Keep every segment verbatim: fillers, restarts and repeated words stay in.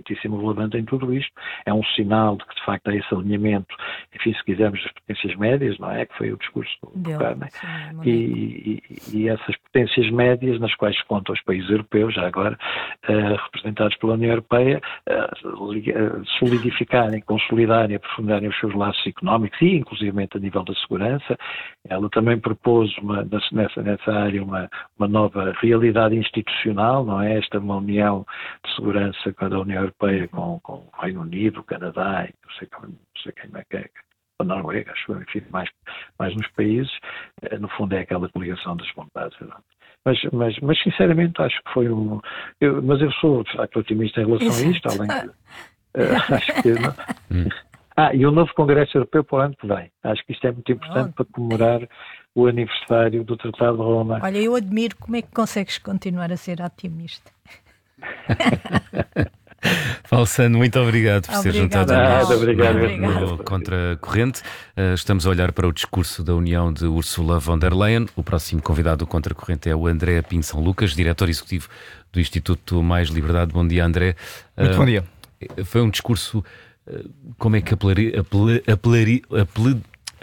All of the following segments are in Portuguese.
muitíssimo relevante em tudo isto. É um sinal de que, de facto, há esse alinhamento, enfim, se quisermos, das potências médias, não é? Que foi o discurso do Carney. E, e, e essas potências médias, nas quais se contam os países europeus, já agora, uh, representados pela União Europeia, uh, solidificarem, consolidarem e aprofundarem os seus laços económicos e, inclusivamente, a nível da segurança. Ela também propôs uma, nessa, nessa área uma, uma nova realidade institucional, não é? Esta é uma união de segurança com a União Europeia, com, com o Reino Unido, o Canadá, e não sei, não sei quem é que é, a Noruega, acho, enfim, mais, mais nos países. No fundo é aquela coligação das vontades, não? Mas, mas, mas sinceramente acho que foi um... Eu, mas eu sou, de facto, otimista em relação Exato. a isto, além de... Uh, acho que... Não, Ah, e o novo Congresso Europeu para o ano que vem. Acho que isto é muito importante para comemorar o aniversário do Tratado de Roma. Olha, eu admiro como é que consegues continuar a ser otimista. Falsano, muito obrigado por ser juntado a nós no Contracorrente. Estamos a olhar para o discurso da União de Ursula von der Leyen. O próximo convidado do Contracorrente é o André Pinção Lucas, diretor executivo do Instituto Mais Liberdade. Bom dia, André. Muito bom dia. Foi um discurso... Como é que apelaria, apelaria, apelaria, apelaria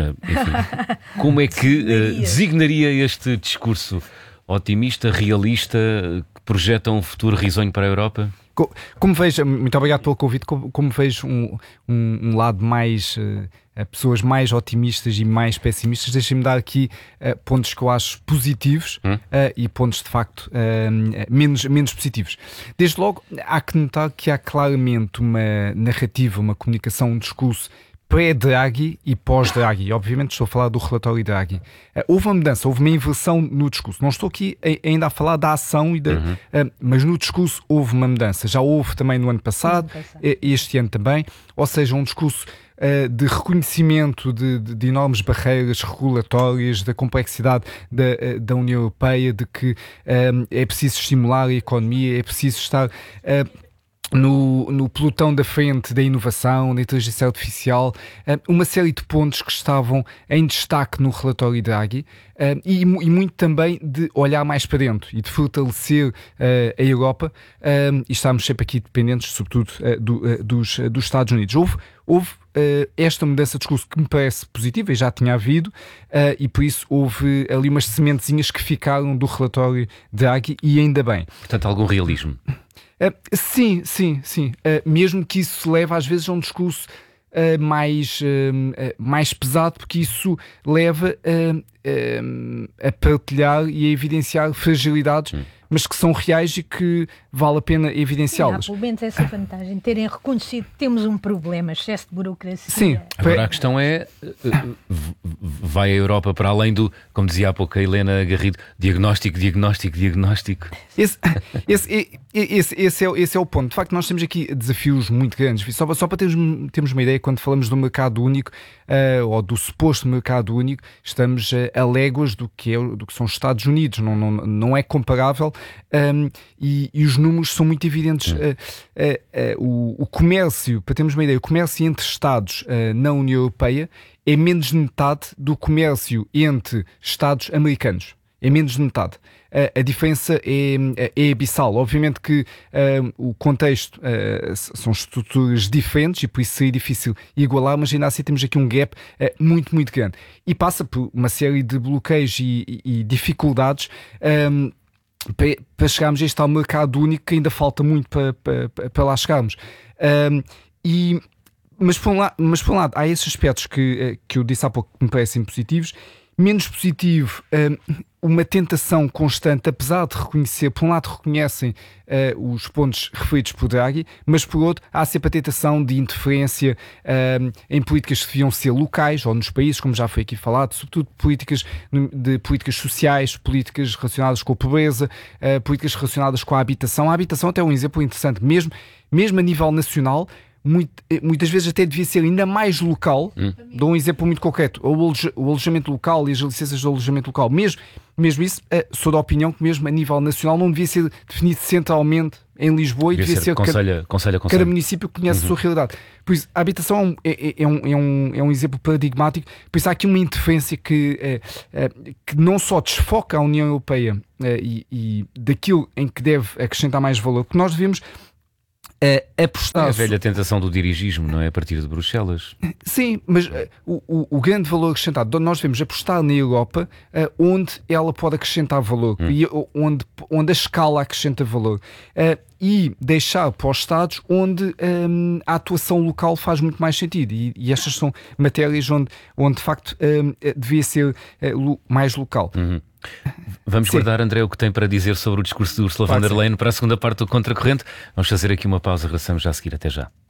enfim, como é que uh, designaria este discurso otimista, realista, que projeta um futuro risonho para a Europa? Como vejo, muito obrigado pelo convite, como, como vejo um, um, um lado mais, uh, pessoas mais otimistas e mais pessimistas, deixem-me dar aqui uh, pontos que eu acho positivos hum? uh, e pontos de facto uh, menos, menos positivos. Desde logo, há que notar que há claramente uma narrativa, uma comunicação, um discurso pré-Draghi e pós-Draghi. Obviamente estou a falar do relatório Draghi. Uh, houve uma mudança, houve uma inversão no discurso. Não estou aqui a, ainda a falar da ação, e da, uhum. uh, mas no discurso houve uma mudança. Já houve também no ano passado, uh, este ano também. Ou seja, um discurso uh, de reconhecimento de, de, de enormes barreiras regulatórias, da complexidade da, uh, da União Europeia, de que uh, é preciso estimular a economia, é preciso estar... Uh, No, no pelotão da frente da inovação, da inteligência artificial, uma série de pontos que estavam em destaque no relatório Draghi, e, e muito também de olhar mais para dentro e de fortalecer a Europa, e estamos sempre aqui dependentes, sobretudo, do, dos, dos Estados Unidos. Houve, houve esta mudança de discurso que me parece positiva, e já tinha havido, e por isso houve ali umas sementezinhas que ficaram do relatório Draghi, e ainda bem. Portanto, algum realismo. Uh, sim, sim, sim. Uh, mesmo que isso leve às vezes a um discurso uh, mais, uh, mais pesado, porque isso leva uh, uh, a partilhar e a evidenciar fragilidades, hum. mas que são reais e que vale a pena evidenciá-las. Há pelo menos essa vantagem, terem reconhecido que temos um problema, excesso de burocracia. Sim. Agora a questão é, vai a Europa para além do, como dizia há pouco a Helena Garrido, diagnóstico, diagnóstico, diagnóstico. Esse, esse, esse, esse, é, esse é o ponto. De facto, nós temos aqui desafios muito grandes. Só, só para termos, termos uma ideia, quando falamos do mercado único, uh, ou do suposto mercado único, estamos uh, a léguas do que, é, do que são os Estados Unidos. Não, não, não é comparável. Um, e, e os números são muito evidentes. Uh, uh, uh, o, o comércio, para termos uma ideia, o comércio entre Estados uh, na União Europeia é menos de metade do comércio entre Estados americanos. É menos de metade. Uh, a diferença é, é abissal. Obviamente que uh, o contexto uh, são estruturas diferentes e por isso seria difícil igualar, mas ainda assim temos aqui um gap uh, muito, muito grande. E passa por uma série de bloqueios e, e, e dificuldades um, para chegarmos a este tal mercado único que ainda falta muito para, para, para lá chegarmos. Um, e, mas, por um lado, mas por um lado há esses aspectos que, que eu disse há pouco que me parecem positivos. Menos positivo, uma tentação constante, apesar de reconhecer, por um lado reconhecem uh, os pontos referidos por Draghi, mas por outro há sempre a tentação de interferência uh, em políticas que deviam ser locais ou nos países, como já foi aqui falado, sobretudo políticas de políticas sociais, políticas relacionadas com a pobreza, uh, políticas relacionadas com a habitação. A habitação até é um exemplo interessante, mesmo, mesmo a nível nacional. Muito, muitas vezes até devia ser ainda mais local. Hum. Dou um exemplo muito concreto: o, aloja, o alojamento local e as licenças de alojamento local, mesmo, mesmo isso, sou da opinião que mesmo a nível nacional não devia ser definido centralmente em Lisboa, devia e devia ser, ser conselho, conselho, conselho. cada município conhece uhum. a sua realidade. Por isso, a habitação é, é, um, é, um, é um exemplo paradigmático. Por isso há aqui uma interferência que, é, é, que não só desfoca a União Europeia é, e, e daquilo em que deve acrescentar mais valor, porque nós devemos Uh, apostar... É a velha tentação do dirigismo, não é? A partir de Bruxelas. Sim, mas uh, o, o, o grande valor acrescentado, nós devemos apostar na Europa uh, onde ela pode acrescentar valor, hum. e onde, onde a escala acrescenta valor. Uh, e deixar para os Estados onde um, a atuação local faz muito mais sentido. E, e estas são matérias onde, onde de facto um, devia ser uh, mais local. Uhum. Vamos Sim. guardar, André, o que tem para dizer sobre o discurso de Ursula von der Leyen para a segunda parte do Contracorrente. Vamos fazer aqui uma pausa, regressamos já a seguir. Até já.